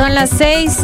Son las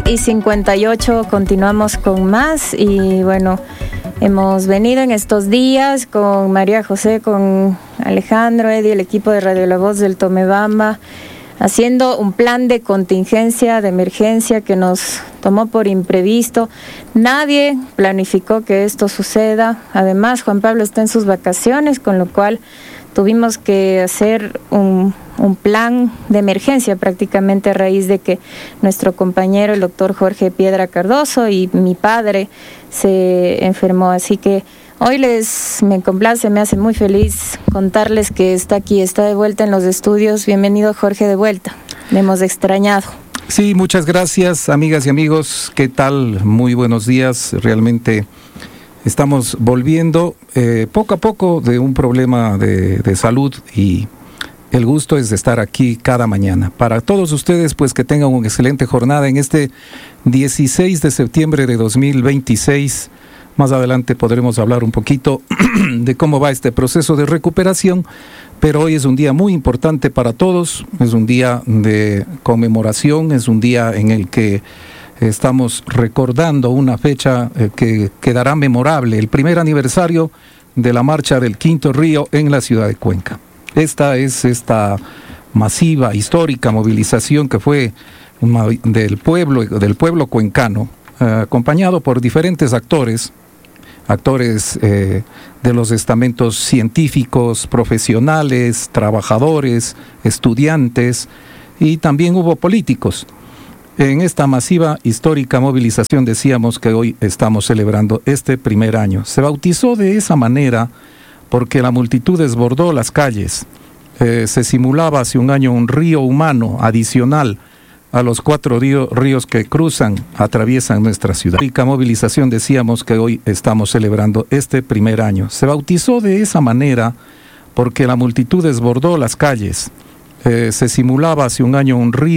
6:58, continuamos con más y bueno, hemos venido en estos días con María José, con Alejandro, Eddie, el equipo de Radio La Voz del Tomebamba, haciendo un plan de contingencia, de emergencia que nos tomó por imprevisto. Nadie planificó que esto suceda. Además, Juan Pablo está en sus vacaciones, con lo cual tuvimos que hacer un plan de emergencia prácticamente a raíz de que nuestro compañero, el doctor Jorge Piedra Cardoso, y mi padre se enfermó. Así que hoy me complace, me hace muy feliz contarles que está aquí, está de vuelta en los estudios. Bienvenido, Jorge, de vuelta. Le hemos extrañado. Sí, muchas gracias, amigas y amigos. ¿Qué tal? Muy buenos días. Realmente estamos volviendo poco a poco de un problema de salud y el gusto es de estar aquí cada mañana. Para todos ustedes, pues que tengan una excelente jornada en este 16 de septiembre de 2026. Más adelante podremos hablar un poquito de cómo va este proceso de recuperación, pero hoy es un día muy importante para todos, es un día de conmemoración, es un día en el que estamos recordando una fecha que quedará memorable, el primer aniversario de la marcha del Quinto Río en la ciudad de Cuenca. Esta masiva, histórica movilización que fue del pueblo cuencano, acompañado por diferentes actores de los estamentos científicos, profesionales, trabajadores, estudiantes, y también hubo políticos. En esta masiva, histórica movilización decíamos que hoy estamos celebrando este primer año. Se bautizó de esa manera porque la multitud desbordó las calles. Se simulaba hace un año un río humano adicional a los 4 ríos que atraviesan nuestra ciudad. La movilización decíamos que hoy estamos celebrando este primer año. Se bautizó de esa manera porque la multitud desbordó las calles. Se simulaba hace un año un río